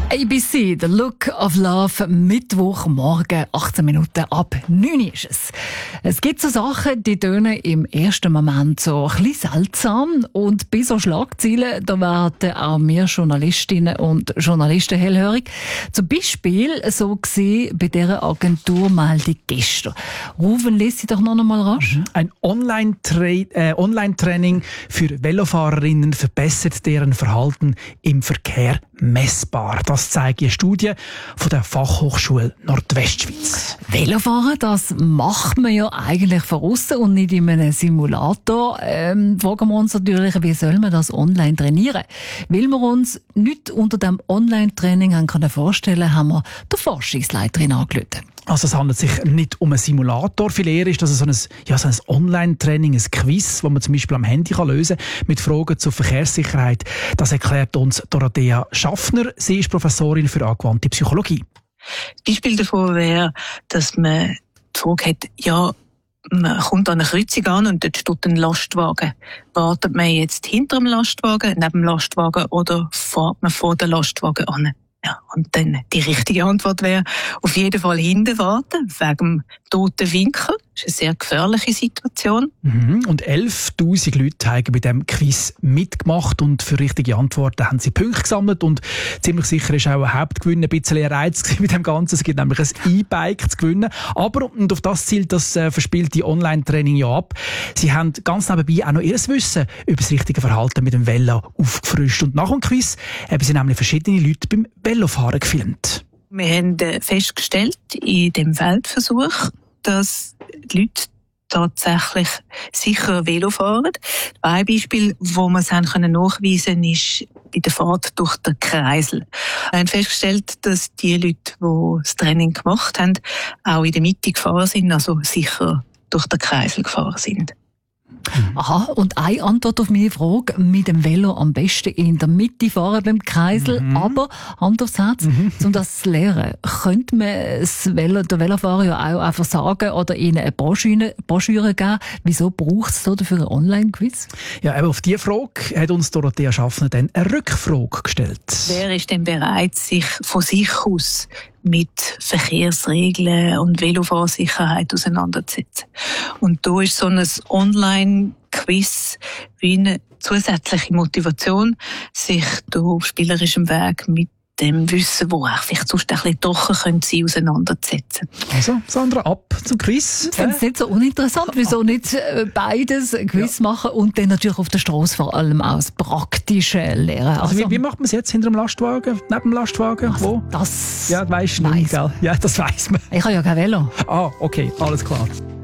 ABC, The Look of Love, Mittwochmorgen, 18 Minuten ab 9 ist es. Es gibt so Sachen, die tönen im ersten Moment so ein bisschen seltsam. Und bei so Schlagzeilen, da werden auch wir Journalistinnen und Journalisten hellhörig. Zum Beispiel so gesehen bei dieser Agenturmeldung gestern. Rufen, lese sie doch noch einmal rasch. Ein Online-Training für Velofahrerinnen verbessert deren Verhalten im Verkehr messbar. Das zeigt eine Studie von der Fachhochschule Nordwestschweiz. Velofahren, das macht man ja eigentlich von aussen und nicht in einem Simulator. Fragen wir uns natürlich, wie soll man das online trainieren? Weil wir uns nicht unter dem Online-Training vorstellen können, haben wir der Forschungsleiterin angerufen. Also es handelt sich nicht um einen Simulator. Viel eher ist das so ein Online-Training, ein Quiz, das man zum Beispiel am Handy lösen kann, mit Fragen zur Verkehrssicherheit. Das erklärt uns Dorothea Schaffner. Sie ist Professorin für angewandte Psychologie. Beispiel davon wäre, dass man die Frage hat, man kommt an eine Kreuzung an und dort steht ein Lastwagen. Wartet man jetzt hinter dem Lastwagen, neben dem Lastwagen oder fährt man vor dem Lastwagen an? Ja, und dann die richtige Antwort wäre, auf jeden Fall hinten warten, wegen dem toten Winkel. Das ist eine sehr gefährliche Situation. Und 11'000 Leute haben bei diesem Quiz mitgemacht und für richtige Antworten haben sie Punkte gesammelt und ziemlich sicher ist auch ein Hauptgewinn ein bisschen ein Reiz mit dem Ganzen. Es gibt nämlich ein E-Bike zu gewinnen. Aber, und auf das zielt das verspielte Online-Training ja ab, sie haben ganz nebenbei auch noch ihr Wissen über das richtige Verhalten mit dem Velo aufgefrischt. Und nach dem Quiz haben sie nämlich verschiedene Leute beim Velofahren gefilmt. Wir haben festgestellt in dem Feldversuch, dass die Leute tatsächlich sicher Velo fahren. Ein Beispiel, wo wir es nachweisen können, ist bei der Fahrt durch den Kreisel. Wir haben festgestellt, dass die Leute, die das Training gemacht haben, auch in der Mitte gefahren sind, also sicher durch den Kreisel gefahren sind. Aha, und eine Antwort auf meine Frage, mit dem Velo am besten in der Mitte fahren beim Kreisel, aber Hand aufs Herz, um das zu lernen, könnte man der Velofahrer ja auch einfach sagen oder ihnen eine Broschüre geben, wieso braucht es dafür einen Online-Quiz? Ja, eben auf diese Frage hat uns Dorothea Schaffner dann eine Rückfrage gestellt. Wer ist denn bereit, sich von sich aus mit Verkehrsregeln und Velofahrsicherheit auseinanderzusetzen? Und da ist so ein Online-Quiz wie eine zusätzliche Motivation, sich da auf spielerischem Weg mit dem Wissen, wo auch vielleicht sonst ein bisschen trocken könnte, auseinanderzusetzen. Also, Sandra, ab zum Quiz. Ich finde es nicht so uninteressant. Wieso nicht beides, ein Quiz machen und dann natürlich auf der Straße vor allem auch das Praktische lernen. Also wie macht man es jetzt hinter dem Lastwagen, neben dem Lastwagen? Also, wo? Das ja, weisst du nicht, gell? Ja, das weiss man. Ich habe ja kein Velo. Ah, okay, alles klar.